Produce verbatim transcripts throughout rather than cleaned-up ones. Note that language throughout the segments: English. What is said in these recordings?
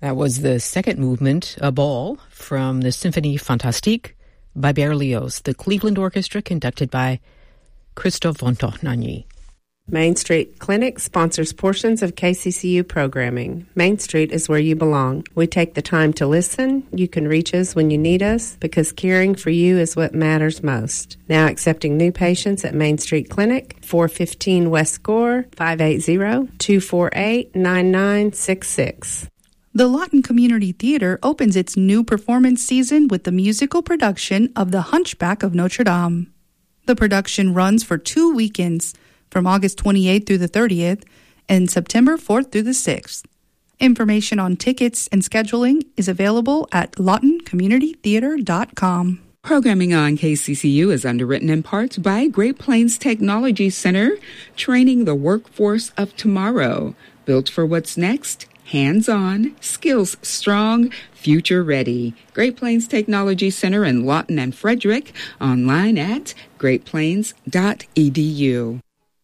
That was the second movement, A Ball, from the Symphonie Fantastique by Berlioz, the Cleveland Orchestra, conducted by Christophe Vontohnagny. Main Street Clinic sponsors portions of K C C U programming. Main Street is where you belong. We take the time to listen. You can reach us when you need us because caring for you is what matters most. Now accepting new patients at Main Street Clinic, four fifteen West Gore, five eight zero, two four eight, nine nine six six. The Lawton Community Theater opens its new performance season with the musical production of The Hunchback of Notre Dame. The production runs for two weekends, from August twenty-eighth through the thirtieth, and September fourth through the sixth. Information on tickets and scheduling is available at lawton community theater dot com. Programming on K C C U is underwritten in part by Great Plains Technology Center, training the workforce of tomorrow. Built for what's next, hands-on, skills strong, future ready. Great Plains Technology Center in Lawton and Frederick, online at great plains dot e d u.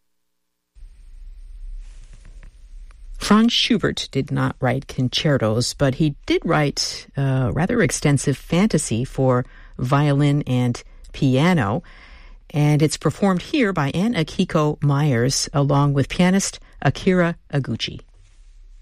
Franz Schubert did not write concertos, but he did write a rather extensive fantasy for violin and piano, and it's performed here by Ann Akiko Myers along with pianist Akira Aguchi.